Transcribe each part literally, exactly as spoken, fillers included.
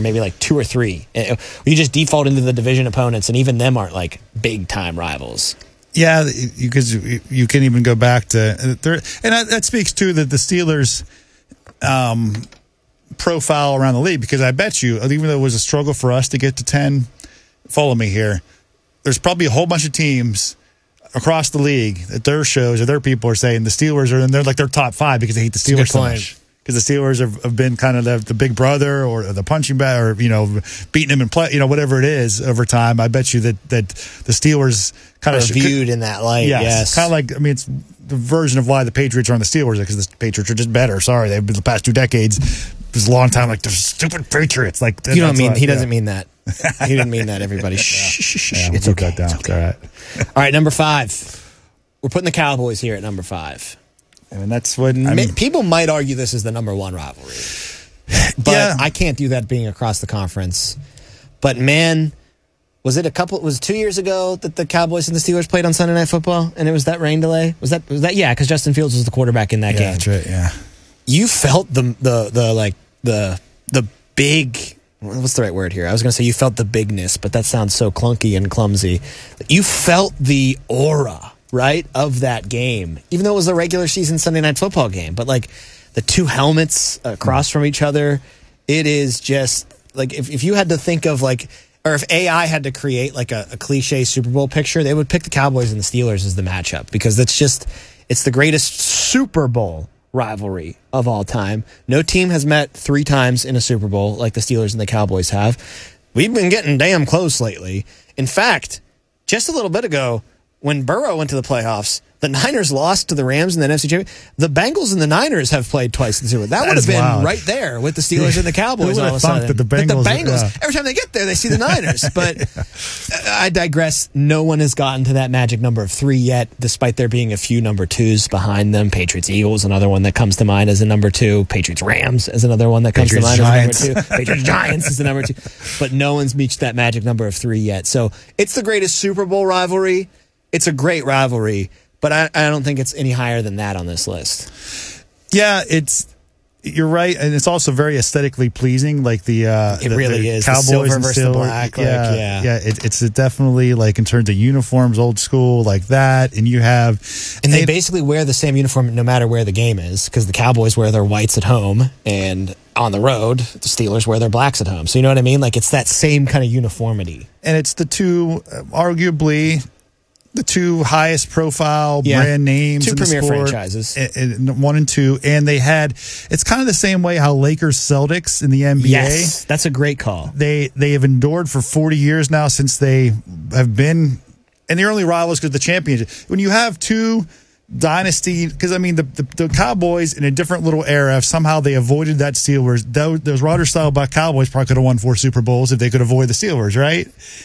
or maybe like two or three. You just default into the division opponents, and even them aren't like big time rivals. Yeah, because you, you can even go back to, and that, that speaks to the, the Steelers' um, profile around the league. Because I bet you, even though it was a struggle for us to get to ten, follow me here. There's probably a whole bunch of teams across the league that their shows or their people are saying the Steelers are, and they're like their top five because they hate the Steelers so much. Because the Steelers have, have been kind of the, the big brother or the punching bag or, you know, beating them in play, you know, whatever it is over time. I bet you that, that the Steelers kind of viewed in that light. Yes. yes. Kind of like, I mean, it's the version of why the Patriots are on the Steelers because the Patriots are just better. Sorry. They've been the past two decades. It was a long time like the stupid Patriots. Like, you don't mean, he doesn't mean that. He didn't mean that, everybody. Shh, shh, shh. Yeah, it's okay. That down. It's okay. All right. All right. Number five. We're putting the Cowboys here at number five. And that's what I mean, people might argue this is the number one rivalry, but yeah. I can't do that being across the conference. But man, was it a couple? Was it two years ago that the Cowboys and the Steelers played on Sunday Night Football, and it was that rain delay? Was that was that? Yeah, because Justin Fields was the quarterback in that yeah, game. That's right. Yeah, you felt the the the like the the big. What's the right word here? I was going to say you felt the bigness, but that sounds so clunky and clumsy. You felt the aura. Right, of that game, even though it was a regular season Sunday Night Football game, but like the two helmets across from each other, it is just like if, if you had to think of like, or if A I had to create like a, a cliche Super Bowl picture, they would pick the Cowboys and the Steelers as the matchup because that's just, it's the greatest Super Bowl rivalry of all time. No team has met three times in a Super Bowl like the Steelers and the Cowboys have. We've been getting damn close lately. In fact, just a little bit ago, when Burrow went to the playoffs, the Niners lost to the Rams in the N F C Championship. The Bengals and the Niners have played twice in the Super Bowl. That, that would have been wild. Right there with the Steelers and the Cowboys all of a sudden. That the Bengals, that the Bengals yeah. every time they get there, they see the Niners. But yeah. I digress. No one has gotten to that magic number of three yet, despite there being a few number twos behind them. Patriots-Eagles, another one that comes to mind as a number two. Patriots-Rams is another one that comes Patriots to mind Giants. as a number two. Patriots-Giants is the number two. But no one's reached that magic number of three yet. So it's the greatest Super Bowl rivalry. It's a great rivalry, but I, I don't think it's any higher than that on this list. Yeah, it's you're right, and it's also very aesthetically pleasing. Like the uh, it the, really the is Cowboys the silver and versus Steelers. the black. Yeah, like, yeah, yeah. It, it's definitely like in terms of uniforms, old school like that, and you have and they it, basically wear the same uniform no matter where the game is because the Cowboys wear their whites at home and on the road the Steelers wear their blacks at home. So you know what I mean? Like it's that same kind of uniformity, and it's the two uh, arguably. The two highest profile yeah. brand names two in the premier sport, franchises, and, and one and two, and they had. It's kind of the same way how Lakers Celtics in the N B A. Yes, that's a great call. They they have endured for forty years now since they have been, and they're only rivals because of the championship. When you have two dynasty, because I mean the, the the Cowboys in a different little era, somehow they avoided that Steelers. Those, those Rodgers style by Cowboys probably could have won four Super Bowls if they could avoid the Steelers, right?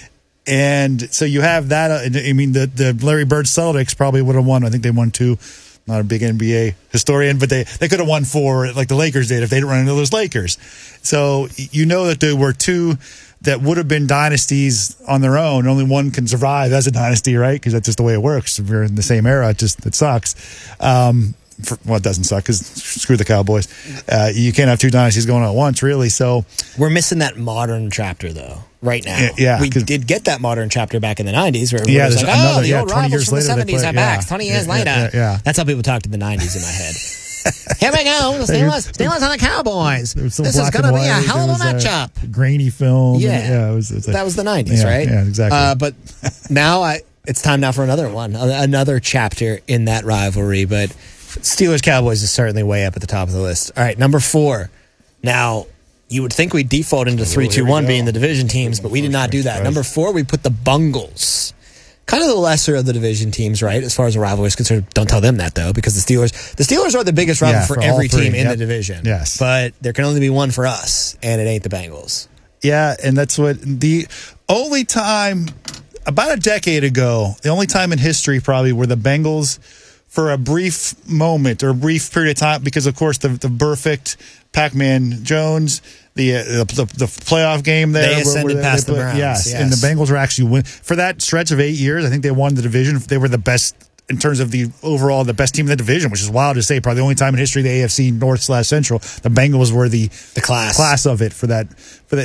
And so you have that. Uh, I mean, the, the Larry Bird Celtics probably would have won. I think they won two. Not a big N B A historian, but they, they could have won four like the Lakers did if they didn't run into those Lakers. So you know that there were two that would have been dynasties on their own. Only one can survive as a dynasty, right? Because that's just the way it works. If you're in the same era, it just it sucks. Um, For, well, it doesn't suck because screw the Cowboys. Uh, you can't have two dynasties going on at once, really. So we're missing that modern chapter, though, right now. Yeah, we did get that modern chapter back in the nineties, where yeah, was like, another, "Oh, the yeah, old twenty rivals years from the later, seventies play, are yeah, back. Twenty yeah, years yeah, later, yeah, yeah. That's how people talked in the nineties in my head. Here we go, the Steelers, Steelers on the Cowboys. This is going to be a hell of a matchup. A grainy film. Yeah, and, yeah it was, it was like, that was the nineties, yeah, right? Yeah, exactly. Uh, but now I, it's time now for another one, another chapter in that rivalry. But Steelers Cowboys is certainly way up at the top of the list. All right, number four. Now, you would think we'd default into three two one being the division teams, but we did not do that. Number four, we put the Bungles. Kind of the lesser of the division teams, right? As far as a rivalry is concerned. Don't tell them that, though, because the Steelers the Steelers are the biggest rival yeah, for, for every three. team in yep. the division. Yes. But there can only be one for us, and it ain't the Bengals. Yeah, and that's what the only time, about a decade ago, the only time in history probably where the Bengals, for a brief moment or a brief period of time, because, of course, the the perfect Pac-Man Jones, the, uh, the the playoff game there. They ascended where, where past they put, the Browns. yes, yes, and the Bengals were actually win. For that stretch of eight years, I think they won the division. They were the best in terms of the overall, the best team in the division, which is wild to say. Probably the only time in history, the A F C North slash Central, the Bengals were the, the class. class of it for that. For the,